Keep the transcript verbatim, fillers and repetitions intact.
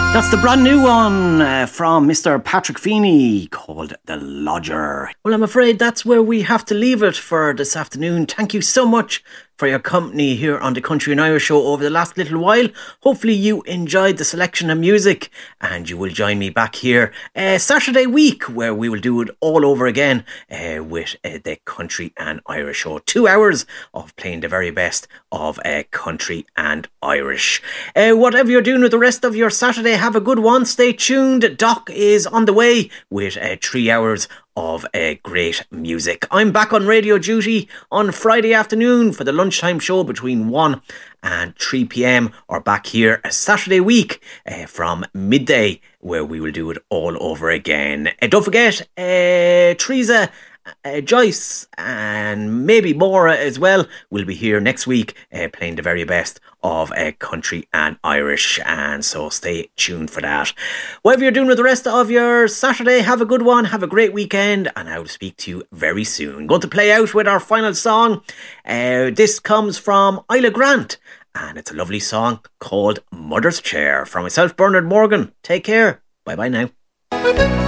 That's the brand new one uh, from Mister Patrick Feeney called The Lodger. Well, I'm afraid that's where we have to leave it for this afternoon. Thank you so much for your company here on the Country and Irish Show over the last little while. Hopefully you enjoyed the selection of music and you will join me back here uh, Saturday week where we will do it all over again uh, with uh, the Country and Irish Show. Two hours of playing the very best of uh, country and Irish. Uh, whatever you're doing with the rest of your Saturday, have a good one. Stay tuned. Doc is on the way with uh, three hours of uh, great music. I'm back on radio duty on Friday afternoon for the lunchtime show between one and three p.m. or back here a Saturday week uh, from midday where we will do it all over again. Uh, don't forget, uh, Teresa Uh, Joyce and maybe Maura as well will be here next week uh, playing the very best of uh, country and Irish, and so stay tuned for that. Whatever you're doing with the rest of your Saturday, have a good one, have a great weekend, and I will speak to you very soon. Going to play out with our final song. Uh, this comes from Isla Grant and it's a lovely song called Mother's Chair. From myself, Bernard Morgan, take care, bye bye now.